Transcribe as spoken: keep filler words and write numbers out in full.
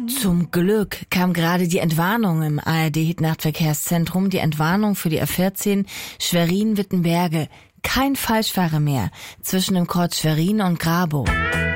Zum Glück kam gerade die Entwarnung im A R D-Nachtverkehrszentrum, die Entwarnung für die A vierzehn Schwerin-Wittenberge. Kein Falschfahrer mehr zwischen dem Kreuz Schwerin und Grabow.